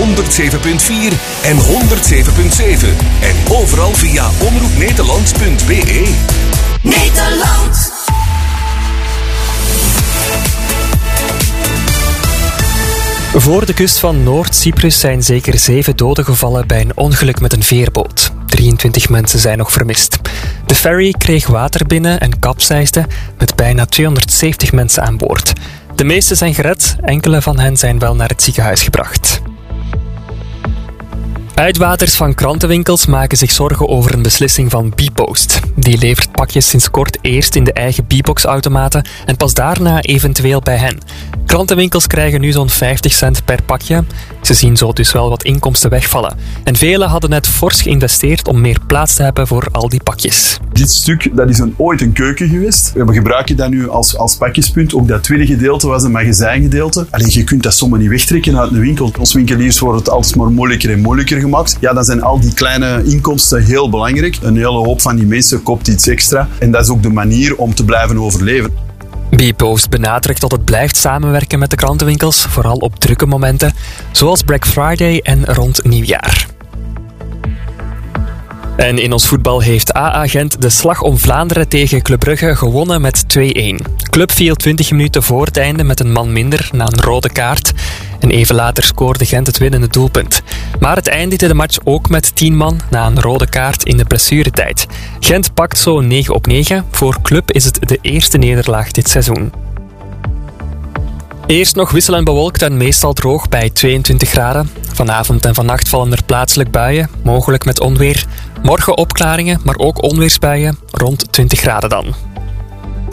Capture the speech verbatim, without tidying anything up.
honderdzeven punt vier en honderdzeven punt zeven. En overal via omroep nederland punt b e. Nederland. Voor de kust van Noord-Cyprus zijn zeker zeven doden gevallen bij een ongeluk met een veerboot. drieëntwintig mensen zijn nog vermist. De ferry kreeg water binnen en kapseisde met bijna tweehonderdzeventig mensen aan boord. De meeste zijn gered, enkele van hen zijn wel naar het ziekenhuis gebracht. Uitbaters van krantenwinkels maken zich zorgen over een beslissing van Bpost. Die levert pakjes sinds kort eerst in de eigen Bbox-automaten en pas daarna eventueel bij hen. Krantenwinkels krijgen nu zo'n vijftig cent per pakje. Ze zien zo dus wel wat inkomsten wegvallen. En velen hadden net fors geïnvesteerd om meer plaats te hebben voor al die pakjes. Dit stuk dat is een, ooit een keuken geweest. We gebruiken dat nu als, als pakjespunt. Ook dat tweede gedeelte was een magazijngedeelte. Alleen je kunt dat zomaar niet wegtrekken uit een winkel. Als winkeliers wordt het altijd maar moeilijker en moeilijker gemaakt. Ja, dan zijn al die kleine inkomsten heel belangrijk. Een hele hoop van die mensen koopt iets extra. En dat is ook de manier om te blijven overleven. Bpost benadrukt dat het blijft samenwerken met de krantenwinkels, vooral op drukke momenten, zoals Black Friday en rond nieuwjaar. En in ons voetbal heeft A A Gent de slag om Vlaanderen tegen Club Brugge gewonnen met twee-een. Club viel twintig minuten voor het einde met een man minder na een rode kaart. En even later scoorde Gent het winnende doelpunt. Maar het eindigde de match ook met tien man na een rode kaart in de blessuretijd. Gent pakt zo negen op negen. Voor Club is het de eerste nederlaag dit seizoen. Eerst nog wisselend bewolkt en meestal droog bij tweeëntwintig graden. Vanavond en vannacht vallen er plaatselijk buien, mogelijk met onweer. Morgen opklaringen, maar ook onweersbuien, rond twintig graden dan.